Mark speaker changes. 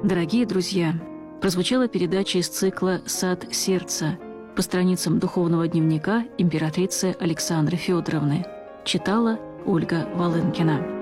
Speaker 1: Дорогие друзья, прозвучала передача из цикла «Сад сердца» по страницам духовного дневника императрицы Александры Федоровны. Читала Ольга Волынкина.